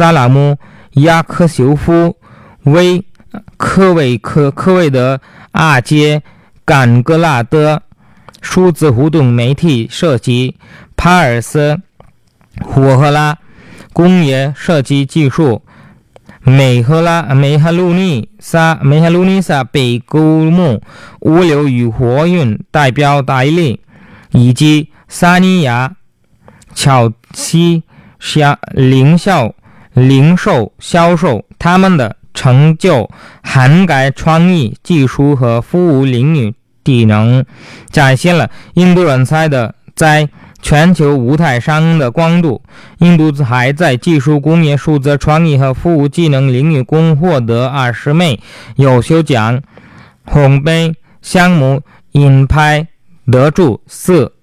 萨拉姆、亚克修夫、科维德、阿杰、甘格拉德、数字互动媒体设计、帕尔斯、霍赫拉、工业设计技术、梅哈鲁尼萨贝古姆物流与货运代表代理，以及萨尼亚、乔西零售销售。他们的成就涵盖创意、技术和服务领域技能，展现了印度人才的在全球舞台上的光度。印度还在技术、工业、数字创意和服务技能领域共获得20枚优秀奖。烘焙项目银牌得主斯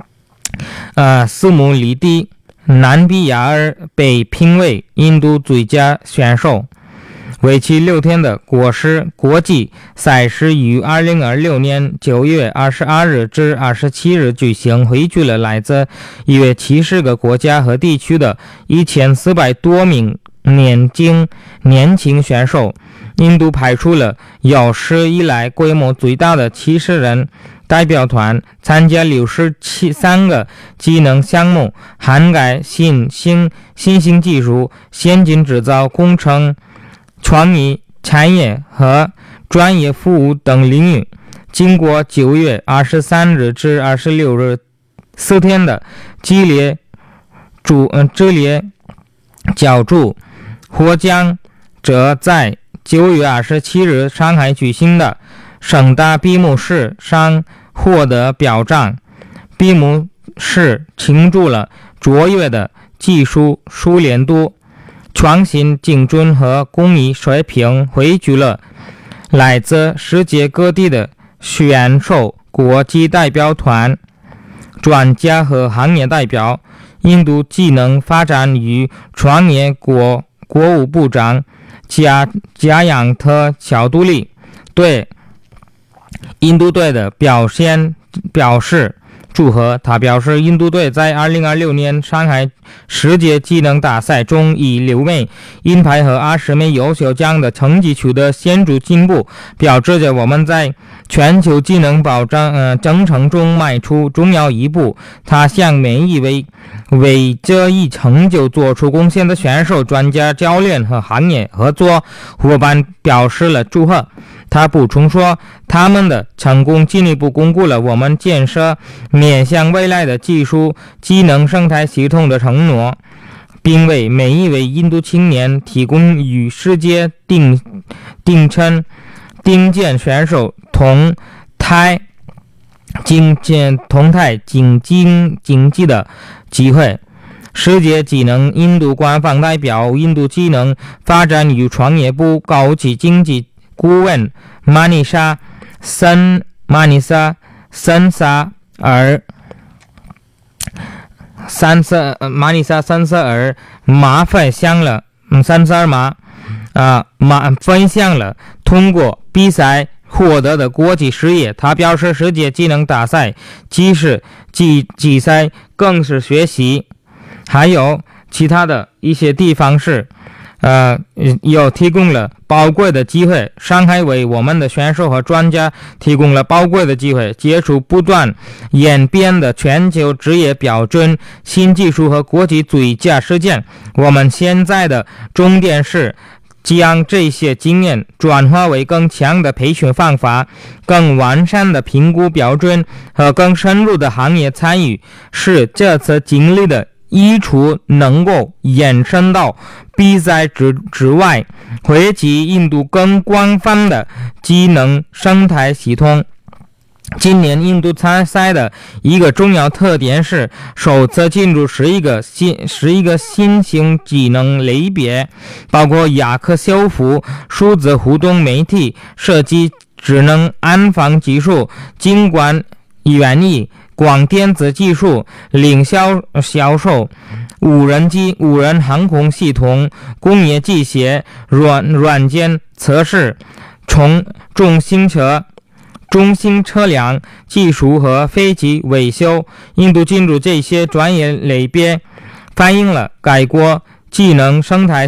姆里蒂南比亚尔被评为印度最佳选手。为期6天的国际赛事于2026年9月22日至27日举行，汇聚了来自约70个国家和地区的1400多名年轻选手。印度派出了有史以来规模最大的70人代表团，参加63个技能项目，涵盖新兴技术、先进制造工程、创意产业和专业服务等领域。经过9月23日至26日4天的激烈角逐，获奖者在9月27日上海举行的盛大闭幕式上获得表彰。闭幕式庆祝了卓越的技术熟练度、创新精准和工艺水平，汇聚了来自世界各地的选手、国际代表团、专家和行业代表。印度技能发展与创业国务部长加扬特乔杜里对印度队的表现表示祝贺。他表示，印度队在2026年上海世界技能大赛中以6枚银牌和20枚优秀奖的成绩取得显著进步，表示着我们在全球技能保障征程中迈出重要一步。他向每一位为这一成就做出贡献的选手、专家、教练和行业合作伙伴表示了祝贺。他补充说，他们的成功进一步巩固了我们建设面向未来的技术技能生态系统的承诺，并为每一位印度青年提供与世界顶尖选手同台竞技的机会。世界技能印度官方代表、印度技能发展与创业部高级经济顾问玛尼莎森萨尔分享了通过比赛获得的国际视野。他表示，世界技能大赛既是比赛，更是学习。还有其他的一些地方是又提供了宝贵的机会。上海为我们的选手和专家提供了宝贵的机会，接触不断演变的全球职业标准、新技术和国际最佳实践。我们现在的重点是将这些经验转化为更强的培训方法、更完善的评估标准和更深入的行业参与，使这次经历的益处能够延伸到比赛之外，汇集印度更广泛的技能生态系统。今年印度参赛的一个重要特点是首次进入11个新型技能类别，包括亚克修复、数字互动媒体设计、智能安防技术、景观园艺、光电子技术、零销售、无人航空系统、工业机械、软件测试、中型车辆技术和飞机维修。印度进入这些专业类别，反映了该国技能生态